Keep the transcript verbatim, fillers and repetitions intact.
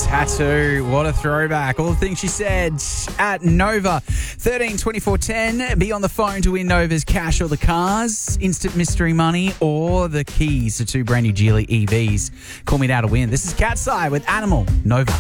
tattoo. What a throwback. All the things she said at Nova. thirteen twenty-four ten. Be on the phone to win Nova's cash or the cars, instant mystery money, or the keys to two brand new Geely E Vs. Call me now to win. This is Cat's Eye with Animal Nova.